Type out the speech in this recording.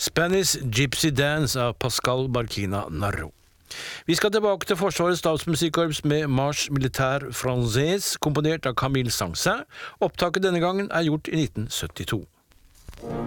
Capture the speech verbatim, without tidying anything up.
Spanish Gypsy Dance av Pascal Barquina Narro. Vi skal tilbake til Forsvarets stabsmusikkorps med Marche Militaire Française, komponert av Camille Saint-Saëns. Opptaket denne gangen er gjort i nitten syttito.